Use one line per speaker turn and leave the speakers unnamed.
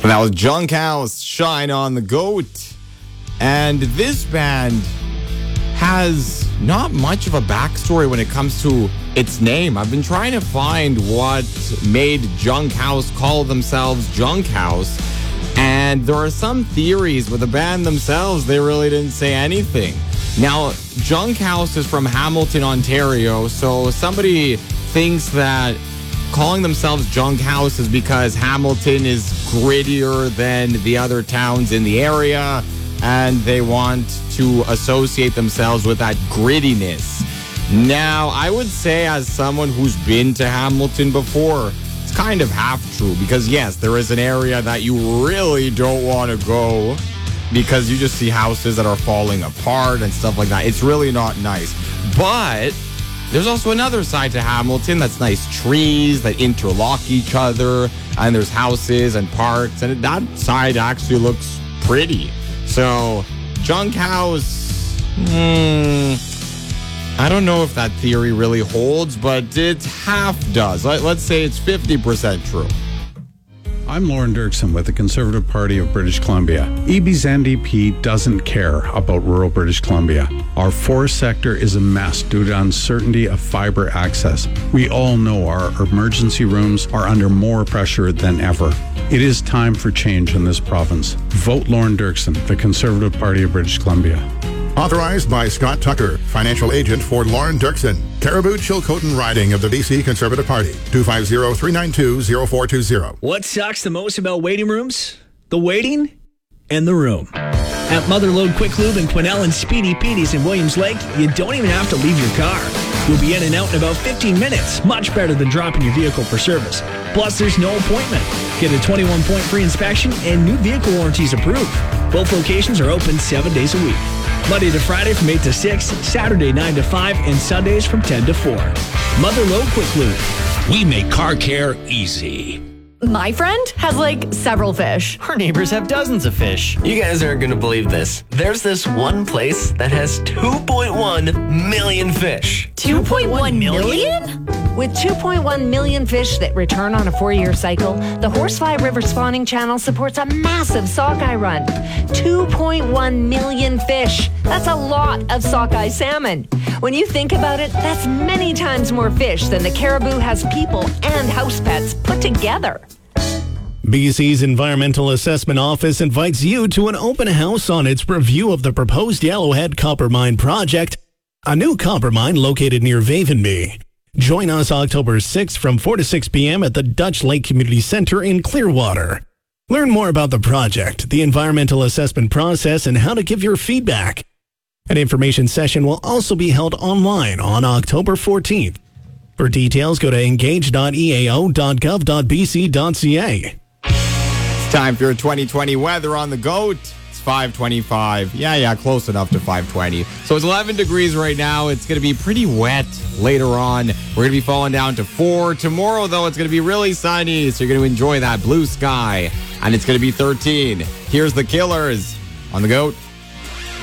And that was Junkhouse, Shine on the Goat. And this band has not much of a backstory when it comes to its name. I've been trying to find what made Junkhouse call themselves Junkhouse. And there are some theories with the band themselves, they really didn't say anything. Now, Junkhouse is from Hamilton, Ontario, so somebody thinks that calling themselves Junkhouse is because Hamilton is grittier than the other towns in the area, and they want to associate themselves with that grittiness. Now, I would say as someone who's been to Hamilton before, it's kind of half true, because yes, there is an area that you really don't want to go because you just see houses that are falling apart and stuff like that. It's really not nice. But there's also another side to Hamilton that's nice trees that interlock each other, and there's houses and parks, and that side actually looks pretty. So, Junkhouse, I don't know if that theory really holds, but it half does. Let's say it's 50% true.
I'm Lauren Dirksen with the Conservative Party of British Columbia. EB's NDP doesn't care about rural British Columbia. Our forest sector is a mess due to uncertainty of fiber access. We all know our emergency rooms are under more pressure than ever. It is time for change in this province. Vote Lauren Dirksen, the Conservative Party of British Columbia.
Authorized by Scott Tucker, financial agent for Lauren Dirksen. Caribou Chilcotin Riding of the BC Conservative Party. 250-392-0420.
What sucks the most about waiting rooms? The waiting and the room. At Motherlode Quick Lube in Quesnel and Speedy Petey's in Williams Lake, you don't even have to leave your car. You'll be in and out in about 15 minutes. Much better than dropping your vehicle for service. Plus, there's no appointment. Get a 21-point free inspection and new vehicle warranties approved. Both locations are open 7 days a week. Monday to Friday from 8 to 6, Saturday 9 to 5, and Sundays from 10 to 4. Motherlode Quick Lube.
We make car care easy.
My friend has several fish.
Our neighbors have dozens of fish. You guys aren't going to believe this. There's this one place that has 2.1 million fish.
2.1 million? With 2.1 million fish that return on a 4-year cycle, the Horsefly River Spawning Channel supports a massive sockeye run. 2.1 million fish. That's a lot of sockeye salmon. When you think about it, that's many times more fish than the Caribou has people and house pets put together.
BC's Environmental Assessment Office invites you to an open house on its review of the proposed Yellowhead Copper Mine project, a new copper mine located near Vavenby. Join us October 6th from 4 to 6 p.m. at the Dutch Lake Community Center in Clearwater. Learn more about the project, the environmental assessment process, and how to give your feedback. An information session will also be held online on October 14th. For details, go to engage.eao.gov.bc.ca.
It's time for your 2020 weather on the GOAT. It's 5:25. Yeah, close enough to 5:20. So it's 11 degrees right now. It's going to be pretty wet later on. We're going to be falling down to 4. Tomorrow, though, it's going to be really sunny, so you're going to enjoy that blue sky. And it's going to be 13. Here's the Killers on the GOAT.